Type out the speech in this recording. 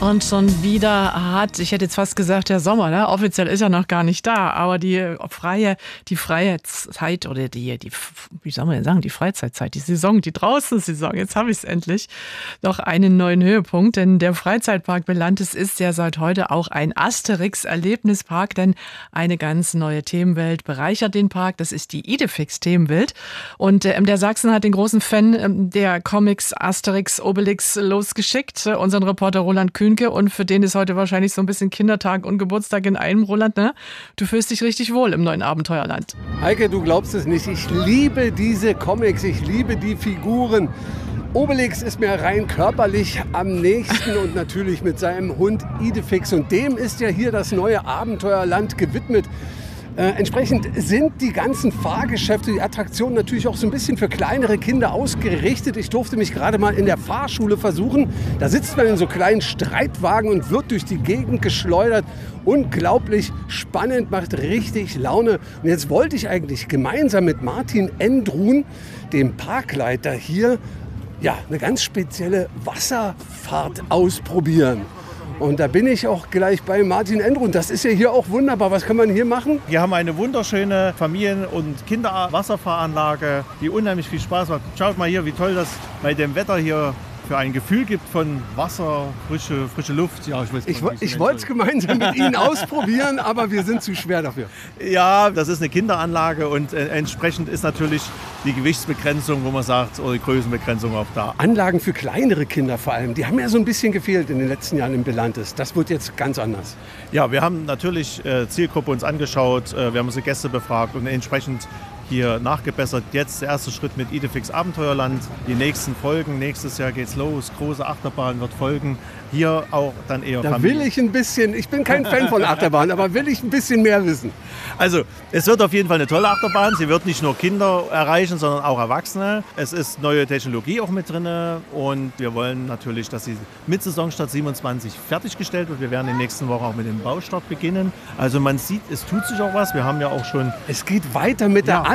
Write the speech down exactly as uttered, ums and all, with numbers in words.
Und schon wieder hat, ich hätte jetzt fast gesagt, der Sommer, ne? Offiziell ist er noch gar nicht da, aber die freie, die freie Zeit oder die, die, wie soll man denn sagen, die Freizeitzeit, die Saison, die Draußensaison, jetzt habe ich es endlich, noch einen neuen Höhepunkt, denn der Freizeitpark Belantes ist ja seit heute auch ein Asterix-Erlebnispark, denn eine ganz neue Themenwelt bereichert den Park, das ist die Idefix-Themenwelt und äh, der Sachsen hat den großen Fan äh, der Comics Asterix, Obelix losgeschickt, äh, unseren Reporter Roland Kühn. Und für den ist heute wahrscheinlich so ein bisschen Kindertag und Geburtstag in einem, Roland, ne? Du fühlst dich richtig wohl im neuen Abenteuerland. Heike, du glaubst es nicht. Ich liebe diese Comics, ich liebe die Figuren. Obelix ist mir rein körperlich am nächsten und natürlich mit seinem Hund Idefix. Und dem ist ja hier das neue Abenteuerland gewidmet. Äh, entsprechend sind die ganzen Fahrgeschäfte, die Attraktionen natürlich auch so ein bisschen für kleinere Kinder ausgerichtet. Ich durfte mich gerade mal in der Fahrschule versuchen. Da sitzt man in so kleinen Streitwagen und wird durch die Gegend geschleudert. Unglaublich spannend, macht richtig Laune. Und jetzt wollte ich eigentlich gemeinsam mit Martin Endrun, dem Parkleiter hier, ja, eine ganz spezielle Wasserfahrt ausprobieren. Und da bin ich auch gleich bei Martin Endrun. Das ist ja hier auch wunderbar. Was kann man hier machen? Wir haben eine wunderschöne Familien- und Kinderwasserfahranlage, die unheimlich viel Spaß macht. Schaut mal hier, wie toll das bei dem Wetter hier für ein Gefühl gibt von Wasser, frische, frische Luft. Ja, ich weiß ich ich wollte es gemeinsam mit Ihnen ausprobieren, aber wir sind zu schwer dafür. Ja, das ist eine Kinderanlage und äh, entsprechend ist natürlich die Gewichtsbegrenzung, wo man sagt, oder die Größenbegrenzung auch da. Anlagen für kleinere Kinder vor allem, die haben ja so ein bisschen gefehlt in den letzten Jahren im Belantes. Das wird jetzt ganz anders. Ja, wir haben natürlich äh, Zielgruppe uns angeschaut, äh, wir haben unsere Gäste befragt und entsprechend hier nachgebessert. Jetzt der erste Schritt mit Idefix Abenteuerland. Die nächsten Folgen, nächstes Jahr geht's los. Große Achterbahn wird folgen. Hier auch dann eher Da Familie. will ich ein bisschen, ich bin kein Fan von Achterbahn, aber will ich ein bisschen mehr wissen. Also, es wird auf jeden Fall eine tolle Achterbahn. Sie wird nicht nur Kinder erreichen, sondern auch Erwachsene. Es ist neue Technologie auch mit drin. Und wir wollen natürlich, dass sie mit Saisonstart siebenundzwanzig fertiggestellt wird. Wir werden in den nächsten Wochen auch mit dem Baustart beginnen. Also man sieht, es tut sich auch was. Wir haben ja auch schon... Es geht weiter mit der ja.